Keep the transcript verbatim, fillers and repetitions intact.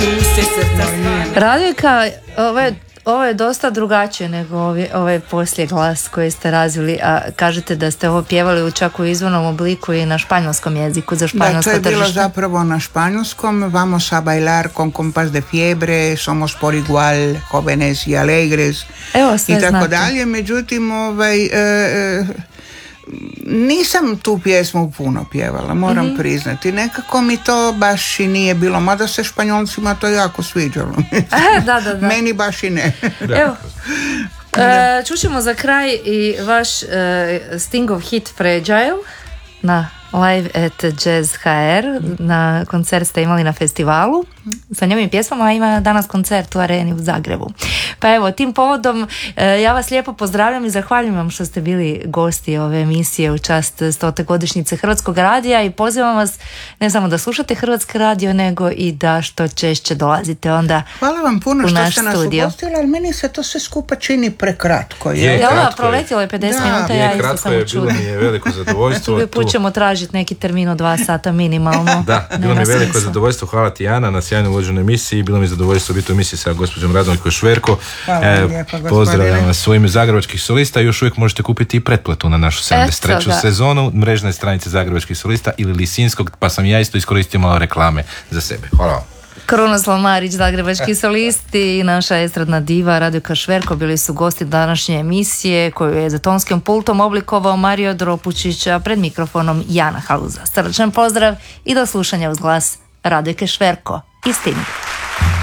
Radojka, ovo je, ovo je dosta drugačije nego ovaj, ovaj poslije glas koji ste razvili, a kažete da ste ovo pjevali u čak u izvornom obliku i na španjolskom jeziku za španjolsko tržište. Da, to je bilo zapravo na španjolskom. Vamos a bailar con compás de fiebre, somos por igual jóvenes y alegres. Evo, sve i tako znate. dalje. Međutim, ovaj... E, nisam tu pjesmu puno pjevala, moram mm-hmm. priznati. Nekako mi to baš i nije bilo, mada se Španjolcima to jako sviđalo. Aha, da, da, da. Meni baš i ne. Evo, e, čućemo za kraj i vaš e, Stingov hit Fragile na Live at Jazz H R. Na koncert ste imali na festivalu sa njegovim pjesmama, a ima danas koncert u Areni u Zagrebu. Pa evo, tim povodom ja vas lijepo pozdravljam i zahvaljujem vam što ste bili gosti ove emisije u čast stote godišnjice Hrvatskog radija i pozivam vas ne samo da slušate Hrvatski radio, nego i da što češće dolazite onda Hvala vam puno u što naš ste nas studio. ugostili, ali meni se to sve skupa čini prekratko. Je, Je, kratko ova, je. proletjelo je pedeset Da. minuta, Je, ja isto kratko sam je, čula. bilo mi je veliko zadovoljstvo. Drugi put ćemo tražiti neki termin od dva sata minimalno. Da, bilo Nema mi je veliko smisla. zadovoljstvo. Hvala ti, Ana, na sjajno uvođenoj emisiji. Bilo mi je zadovoljstvo biti u emisiji sa gospođom Radojkom Šverko. Hvala vam lijepo, gospodine. Pozdravljam vas u ime zagrebačkih solista. Još uvijek možete kupiti i pretplatu na našu sedamdeset treću Eto ga. sezonu mrežne stranice zagrebačkih solista ili Lisinskog, pa sam ja isto iskoristio malo reklame za sebe. Hvala vam. Krunoslav Marić, zagrebački solist i naša estradna diva Radojka Šverko bili su gosti današnje emisije koju je za tonskim pultom oblikovao Mario Dropučić, a pred mikrofonom Jana Haluza. Srdačan pozdrav i do slušanja uz glas Radojke Šverko i Sting.